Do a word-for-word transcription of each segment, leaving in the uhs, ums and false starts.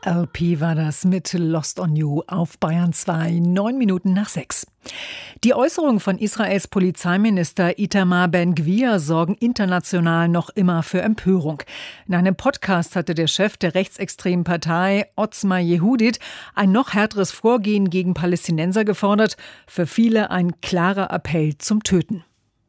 L P war das mit Lost on You auf Bayern zwei, neun Minuten nach sechs. Die Äußerungen von Israels Polizeiminister Itamar Ben-Gvir sorgen international noch immer für Empörung. In einem Podcast hatte der Chef der rechtsextremen Partei Otzma Yehudit ein noch härteres Vorgehen gegen Palästinenser gefordert. Für viele ein klarer Appell zum Töten.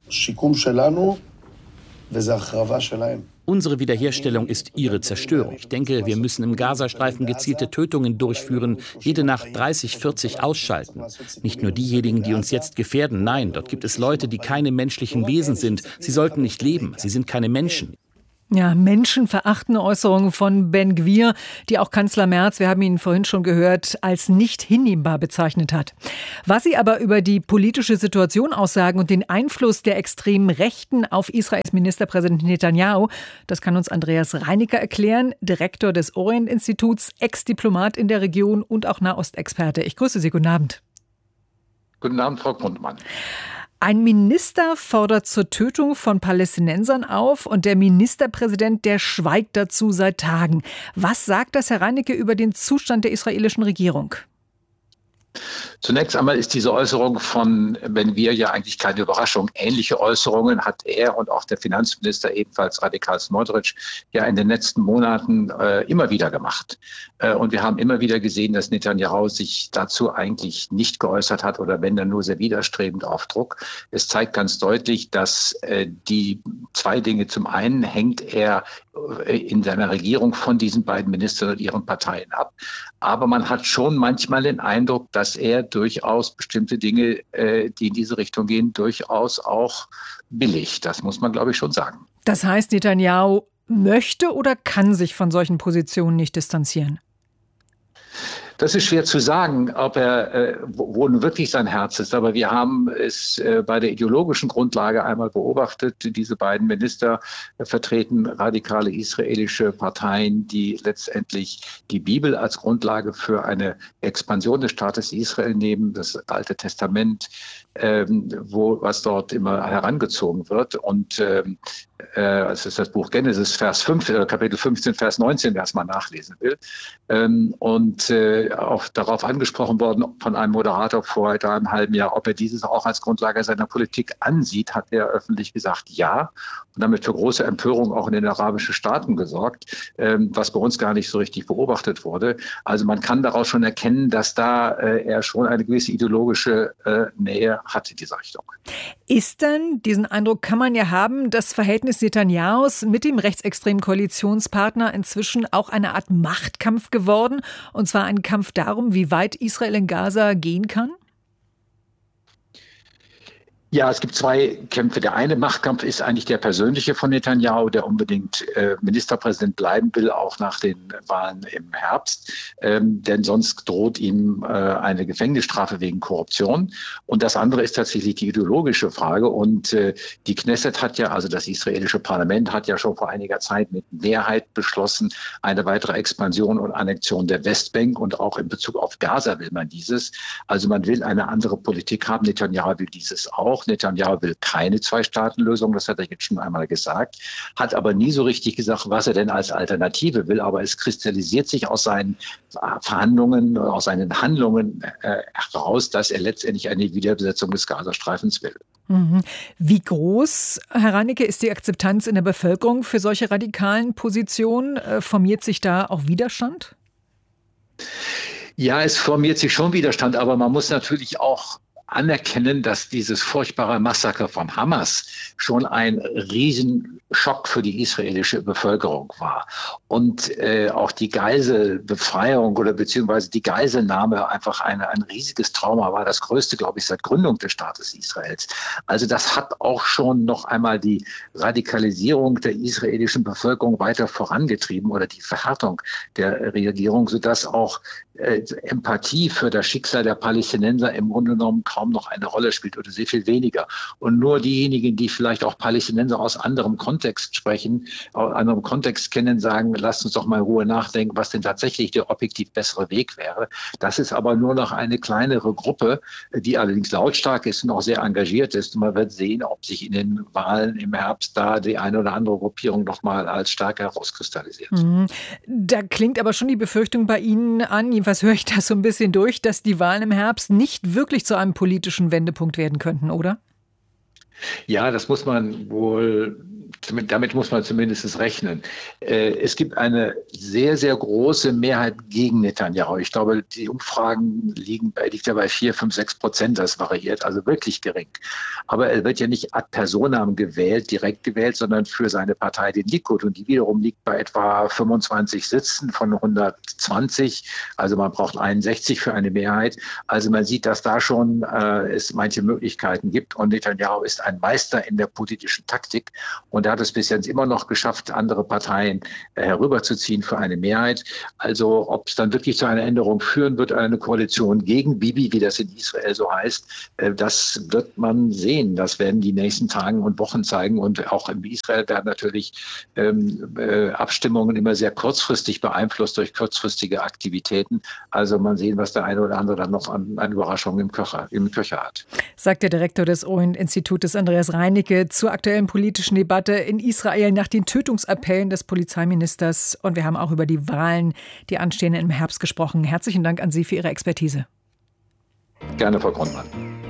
Unsere Wiederherstellung ist ihre Zerstörung. Ich denke, wir müssen im Gazastreifen gezielte Tötungen durchführen, jede Nacht dreißig, vierzig ausschalten. Nicht nur diejenigen, die uns jetzt gefährden, nein, dort gibt es Leute, die keine menschlichen Wesen sind. Sie sollten nicht leben, sie sind keine Menschen. Ja, menschenverachtende Äußerungen von Ben-Gvir, die auch Kanzler Merz, wir haben ihn vorhin schon gehört, als nicht hinnehmbar bezeichnet hat. Was sie aber über die politische Situation aussagen und den Einfluss der extremen Rechten auf Israels Ministerpräsident Netanyahu, das kann uns Andreas Reinecker erklären, Direktor des Orient-Instituts, Ex-Diplomat in der Region und auch Nahostexperte. Ich grüße Sie, guten Abend. Guten Abend, Frau Grundmann. Ein Minister fordert zur Tötung von Palästinensern auf und der Ministerpräsident, der schweigt dazu seit Tagen. Was sagt das, Herr Reinicke, über den Zustand der israelischen Regierung? Zunächst einmal ist diese Äußerung von Ben-Gvir ja eigentlich keine Überraschung. Ähnliche Äußerungen hat er und auch der Finanzminister, ebenfalls Radikal Smotrich, ja in den letzten Monaten äh, immer wieder gemacht. Äh, und wir haben immer wieder gesehen, dass Netanyahu sich dazu eigentlich nicht geäußert hat oder wenn dann nur sehr widerstrebend auf Druck. Es zeigt ganz deutlich, dass äh, die zwei Dinge, zum einen hängt er äh, in seiner Regierung von diesen beiden Ministern und ihren Parteien ab. Aber man hat schon manchmal den Eindruck, dass er durchaus bestimmte Dinge, äh, die in diese Richtung gehen, durchaus auch billigt. Das muss man, glaube ich, schon sagen. Das heißt, Netanyahu möchte oder kann sich von solchen Positionen nicht distanzieren? Das ist schwer zu sagen, ob er, äh, wo nun wirklich sein Herz ist. Aber wir haben es äh, bei der ideologischen Grundlage einmal beobachtet. Diese beiden Minister äh, vertreten radikale israelische Parteien, die letztendlich die Bibel als Grundlage für eine Expansion des Staates Israel nehmen, das Alte Testament, ähm, wo was dort immer herangezogen wird. Und ähm, äh, es ist das Buch Genesis, Vers fünf, äh, Kapitel fünfzehn, Vers neunzehn, wer es mal nachlesen will. Ähm, und äh, auch darauf angesprochen worden von einem Moderator vor etwa einem halben Jahr, ob er dieses auch als Grundlage seiner Politik ansieht, hat er öffentlich gesagt, ja. Und damit für große Empörung auch in den arabischen Staaten gesorgt, ähm, was bei uns gar nicht so richtig beobachtet wurde. Also man kann daraus schon erkennen, dass da äh, er schon eine gewisse ideologische äh, Nähe hat in dieser Richtung. Ist denn, diesen Eindruck kann man ja haben, das Verhältnis Netanyahus mit dem rechtsextremen Koalitionspartner inzwischen auch eine Art Machtkampf geworden? Und zwar ein Kampf darum, wie weit Israel in Gaza gehen kann? Ja, es gibt zwei Kämpfe. Der eine Machtkampf ist eigentlich der persönliche von Netanyahu, der unbedingt äh, Ministerpräsident bleiben will, auch nach den Wahlen im Herbst. Ähm, denn sonst droht ihm äh, eine Gefängnisstrafe wegen Korruption. Und das andere ist tatsächlich die ideologische Frage. Und äh, die Knesset hat ja, also das israelische Parlament hat ja schon vor einiger Zeit mit Mehrheit beschlossen, eine weitere Expansion und Annexion der Westbank. Und auch in Bezug auf Gaza will man dieses. Also man will eine andere Politik haben. Netanyahu will dieses auch. Netanyahu will keine Zwei-Staaten-Lösung, das hat er jetzt schon einmal gesagt, hat aber nie so richtig gesagt, was er denn als Alternative will. Aber es kristallisiert sich aus seinen Verhandlungen, aus seinen Handlungen äh, heraus, dass er letztendlich eine Wiederbesetzung des Gazastreifens will. Mhm. Wie groß, Herr Reinicke, ist die Akzeptanz in der Bevölkerung für solche radikalen Positionen? Äh, formiert sich da auch Widerstand? Ja, es formiert sich schon Widerstand, aber man muss natürlich auch anerkennen, dass dieses furchtbare Massaker von Hamas schon ein Riesenschock für die israelische Bevölkerung war. Und äh, auch die Geiselbefreiung oder beziehungsweise die Geiselnahme einfach eine, ein riesiges Trauma war, das größte, glaube ich, seit Gründung des Staates Israels. Also das hat auch schon noch einmal die Radikalisierung der israelischen Bevölkerung weiter vorangetrieben oder die Verhärtung der Regierung, sodass auch äh, Empathie für das Schicksal der Palästinenser im Grunde genommen kaum noch eine Rolle spielt oder sehr viel weniger. Und nur diejenigen, die vielleicht auch Palästinenser aus anderem Kontext sprechen, aus anderem Kontext kennen, sagen, lasst uns doch mal in Ruhe nachdenken, was denn tatsächlich der objektiv bessere Weg wäre. Das ist aber nur noch eine kleinere Gruppe, die allerdings lautstark ist und auch sehr engagiert ist. Und man wird sehen, ob sich in den Wahlen im Herbst da die eine oder andere Gruppierung noch mal als stärker herauskristallisiert. Mhm. Da klingt aber schon die Befürchtung bei Ihnen an, jedenfalls höre ich das so ein bisschen durch, dass die Wahlen im Herbst nicht wirklich zu einem politischen Wendepunkt werden könnten, oder? Ja, das muss man wohl, damit muss man zumindest rechnen. Es gibt eine sehr, sehr große Mehrheit gegen Netanyahu. Ich glaube, die Umfragen liegen bei, liegt ja bei vier, fünf, sechs Prozent. Das variiert, also wirklich gering. Aber er wird ja nicht ad personam gewählt, direkt gewählt, sondern für seine Partei, den Likud. Und die wiederum liegt bei etwa fünfundzwanzig Sitzen von hundertzwanzig. Also man braucht einundsechzig für eine Mehrheit. Also man sieht, dass da schon äh, es manche Möglichkeiten gibt. Und Netanyahu ist ein Meister in der politischen Taktik. Und er hat es bis jetzt immer noch geschafft, andere Parteien äh, herüberzuziehen für eine Mehrheit. Also ob es dann wirklich zu einer Änderung führen wird, eine Koalition gegen Bibi, wie das in Israel so heißt, äh, das wird man sehen. Das werden die nächsten Tage und Wochen zeigen. Und auch in Israel werden natürlich ähm, äh, Abstimmungen immer sehr kurzfristig beeinflusst durch kurzfristige Aktivitäten. Also mal sehen, was der eine oder andere dann noch an, an Überraschungen im Köcher, im Köcher hat. Sagt der Direktor des Orient-Institutes Andreas Reinecke zur aktuellen politischen Debatte in Israel nach den Tötungsappellen des Polizeiministers. Und wir haben auch über die Wahlen, die anstehen im Herbst gesprochen. Herzlichen Dank an Sie für Ihre Expertise. Gerne, Frau Grundmann.